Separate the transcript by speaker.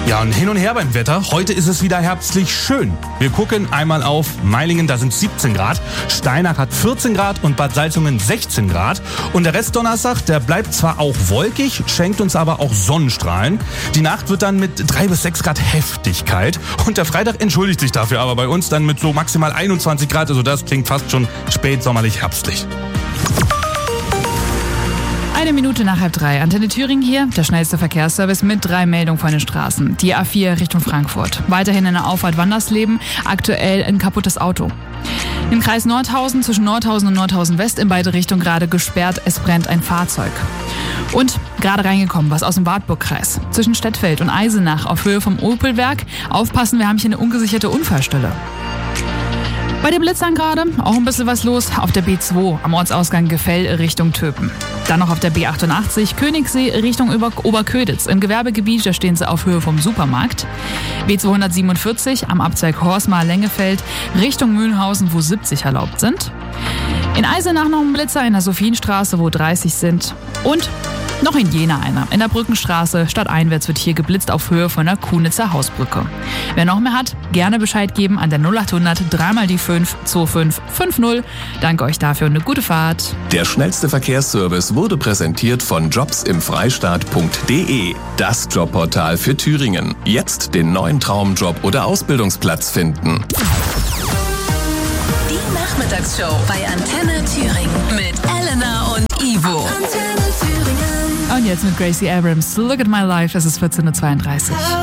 Speaker 1: Ja, und hin und her beim Wetter. Heute ist es wieder herbstlich schön. Wir gucken einmal auf Meilingen, da sind 17 Grad. Steinach hat 14 Grad und Bad Salzungen 16 Grad. Und der Rest Donnerstag, der bleibt zwar auch wolkig, schenkt uns aber auch Sonnenstrahlen. Die Nacht wird dann mit 3 bis 6 Grad Heftigkeit. Und der Freitag entschuldigt sich dafür aber bei uns dann mit so maximal 21 Grad. Also das klingt fast schon spätsommerlich herbstlich.
Speaker 2: 1 Minute nach 2:30. Antenne Thüringen hier, der schnellste Verkehrsservice mit 3 Meldungen von den Straßen. Die A4 Richtung Frankfurt. Weiterhin in der Auffahrt Wandersleben, aktuell ein kaputtes Auto. Im Kreis Nordhausen zwischen Nordhausen und Nordhausen West in beide Richtungen gerade gesperrt, es brennt ein Fahrzeug. Und gerade reingekommen, was aus dem Wartburgkreis. Zwischen Stettfeld und Eisenach auf Höhe vom Opelwerk. Aufpassen, wir haben hier eine ungesicherte Unfallstelle. Bei den Blitzern gerade auch ein bisschen was los auf der B2 am Ortsausgang Gefell Richtung Töpen. Dann noch auf der B88 Königssee Richtung Oberköditz. Im Gewerbegebiet, da stehen sie auf Höhe vom Supermarkt. B247 am Abzweig Horsmar-Lengefeld Richtung Mühlhausen, wo 70 erlaubt sind. In Eisenach noch ein Blitzer in der Sophienstraße, wo 30 sind. Und noch in Jena einer. In der Brückenstraße stadteinwärts wird hier geblitzt auf Höhe von der Kunitzer Hausbrücke. Wer noch mehr hat, gerne Bescheid geben an der 0800 3 die 5 2550. Danke euch dafür und eine gute Fahrt.
Speaker 3: Der schnellste Verkehrsservice wurde präsentiert von jobsimfreistaat.de. Das Jobportal für Thüringen. Jetzt den neuen Traumjob oder Ausbildungsplatz finden.
Speaker 4: Die Nachmittagsshow bei Antenne Thüringen mit Elena und Ivo.
Speaker 2: Und jetzt mit Gracie Abrams. Look at my life. Es ist 14:32 Uhr.